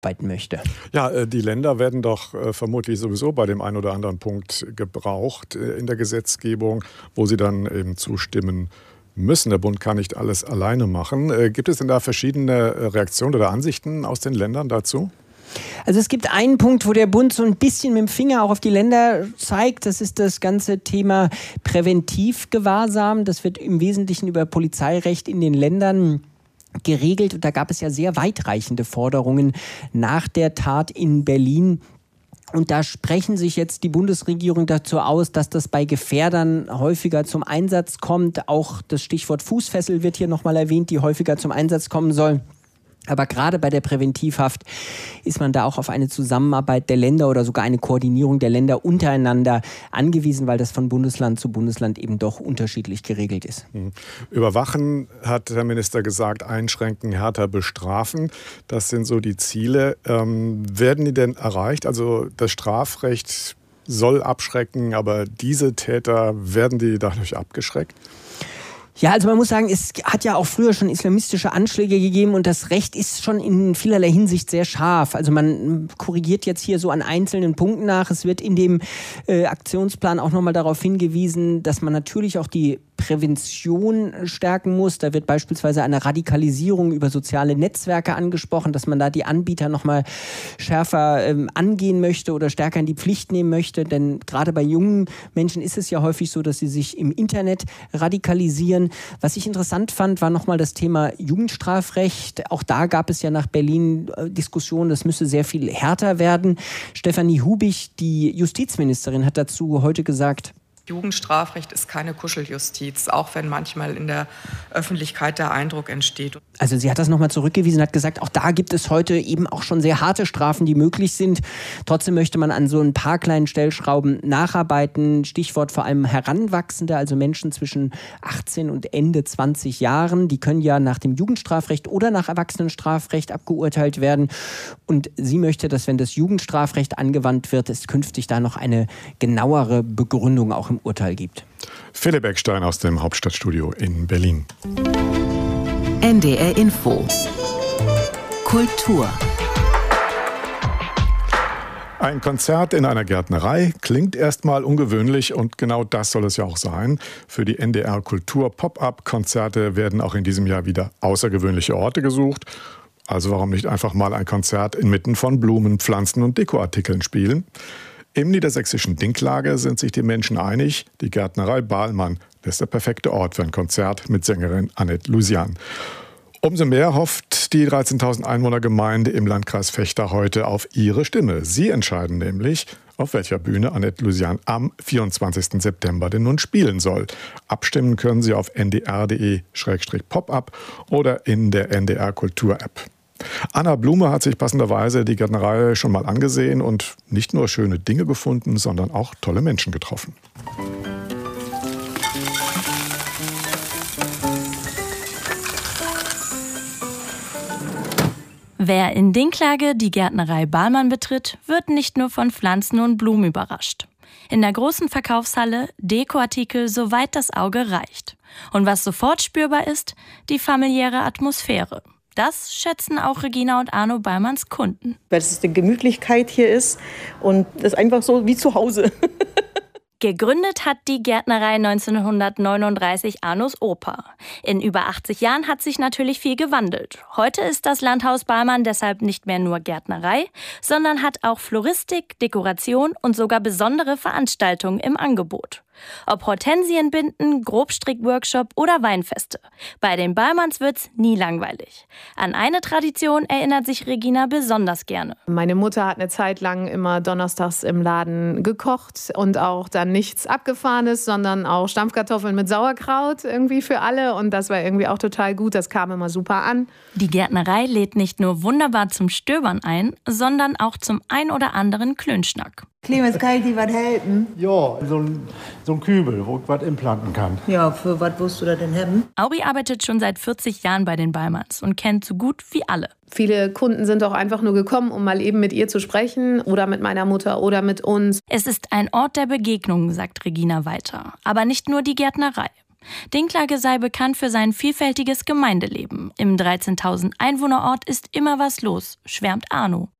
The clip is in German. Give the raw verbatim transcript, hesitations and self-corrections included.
möchte. Ja, die Länder werden doch vermutlich sowieso bei dem einen oder anderen Punkt gebraucht in der Gesetzgebung, wo sie dann eben zustimmen müssen. Der Bund kann nicht alles alleine machen. Gibt es denn da verschiedene Reaktionen oder Ansichten aus den Ländern dazu? Also es gibt einen Punkt, wo der Bund so ein bisschen mit dem Finger auch auf die Länder zeigt. Das ist das ganze Thema Präventivgewahrsam. Das wird im Wesentlichen über Polizeirecht in den Ländern geregelt. Und da gab es ja sehr weitreichende Forderungen nach der Tat in Berlin. Und da sprechen sich jetzt die Bundesregierung dazu aus, dass das bei Gefährdern häufiger zum Einsatz kommt. Auch das Stichwort Fußfessel wird hier nochmal erwähnt, die häufiger zum Einsatz kommen soll. Aber gerade bei der Präventivhaft ist man da auch auf eine Zusammenarbeit der Länder oder sogar eine Koordinierung der Länder untereinander angewiesen, weil das von Bundesland zu Bundesland eben doch unterschiedlich geregelt ist. Überwachen, hat der Minister gesagt, einschränken, härter bestrafen. Das sind so die Ziele. Ähm, werden die denn erreicht? Also das Strafrecht soll abschrecken, aber diese Täter, werden die dadurch abgeschreckt? Ja, also man muss sagen, es hat ja auch früher schon islamistische Anschläge gegeben und das Recht ist schon in vielerlei Hinsicht sehr scharf. Also man korrigiert jetzt hier so an einzelnen Punkten nach. Es wird in dem äh, Aktionsplan auch nochmal darauf hingewiesen, dass man natürlich auch die Prävention stärken muss. Da wird beispielsweise eine Radikalisierung über soziale Netzwerke angesprochen, dass man da die Anbieter nochmal schärfer ähm, angehen möchte oder stärker in die Pflicht nehmen möchte. Denn gerade bei jungen Menschen ist es ja häufig so, dass sie sich im Internet radikalisieren. Was ich interessant fand, war nochmal das Thema Jugendstrafrecht. Auch da gab es ja nach Berlin äh, Diskussionen, das müsse sehr viel härter werden. Stefanie Hubich, die Justizministerin, hat dazu heute gesagt: Jugendstrafrecht ist keine Kuscheljustiz, auch wenn manchmal in der Öffentlichkeit der Eindruck entsteht. Also sie hat das nochmal zurückgewiesen, hat gesagt, auch da gibt es heute eben auch schon sehr harte Strafen, die möglich sind. Trotzdem möchte man an so ein paar kleinen Stellschrauben nacharbeiten. Stichwort vor allem Heranwachsende, also Menschen zwischen achtzehn und Ende zwanzig Jahren. Die können ja nach dem Jugendstrafrecht oder nach Erwachsenenstrafrecht abgeurteilt werden. Und sie möchte, dass, wenn das Jugendstrafrecht angewandt wird, es künftig da noch eine genauere Begründung auch im Urteil gibt. Philipp Eckstein aus dem Hauptstadtstudio in Berlin. N D R Info. Kultur. Ein Konzert in einer Gärtnerei klingt erstmal ungewöhnlich und genau das soll es ja auch sein. Für die N D R Kultur Pop-up-Konzerte werden auch in diesem Jahr wieder außergewöhnliche Orte gesucht. Also warum nicht einfach mal ein Konzert inmitten von Blumen, Pflanzen und Dekoartikeln spielen? Im niedersächsischen Dinklage sind sich die Menschen einig, die Gärtnerei Bahlmann ist der perfekte Ort für ein Konzert mit Sängerin Annette Lusian. Umso mehr hofft die dreizehntausend Einwohnergemeinde im Landkreis Vechta heute auf ihre Stimme. Sie entscheiden nämlich, auf welcher Bühne Annette Lusian am vierundzwanzigsten September denn nun spielen soll. Abstimmen können Sie auf n d r punkt d e slash pop-up oder in der N D R Kultur-App. Anna Blume hat sich passenderweise die Gärtnerei schon mal angesehen und nicht nur schöne Dinge gefunden, sondern auch tolle Menschen getroffen. Wer in Dinklage die Gärtnerei Bahlmann betritt, wird nicht nur von Pflanzen und Blumen überrascht. In der großen Verkaufshalle Dekoartikel, soweit das Auge reicht. Und was sofort spürbar ist, die familiäre Atmosphäre. Das schätzen auch Regina und Arno Bahlmanns Kunden. Weil es eine Gemütlichkeit hier ist und das ist einfach so wie zu Hause. Gegründet hat die Gärtnerei neunzehnhundertneununddreißig Arnos Opa. In über achtzig Jahren hat sich natürlich viel gewandelt. Heute ist das Landhaus Bahlmann deshalb nicht mehr nur Gärtnerei, sondern hat auch Floristik, Dekoration und sogar besondere Veranstaltungen im Angebot. Ob Hortensienbinden, Grobstrick-Workshop oder Weinfeste. Bei den Bahlmanns wird's nie langweilig. An eine Tradition erinnert sich Regina besonders gerne. Meine Mutter hat eine Zeit lang immer donnerstags im Laden gekocht und auch dann nichts Abgefahrenes, sondern auch Stampfkartoffeln mit Sauerkraut irgendwie für alle. Und das war irgendwie auch total gut, das kam immer super an. Die Gärtnerei lädt nicht nur wunderbar zum Stöbern ein, sondern auch zum ein oder anderen Klönschnack. Clemens, kann ich dir was helfen? Ja, so ein, so ein Kübel, wo ich was implanten kann. Ja, für was musst du da denn haben? Auri arbeitet schon seit vierzig Jahren bei den Bahlmanns und kennt so gut wie alle. Viele Kunden sind auch einfach nur gekommen, um mal eben mit ihr zu sprechen oder mit meiner Mutter oder mit uns. Es ist ein Ort der Begegnung, sagt Regina weiter. Aber nicht nur die Gärtnerei. Dinklage sei bekannt für sein vielfältiges Gemeindeleben. Im dreizehntausend Einwohnerort ist immer was los, schwärmt Arno.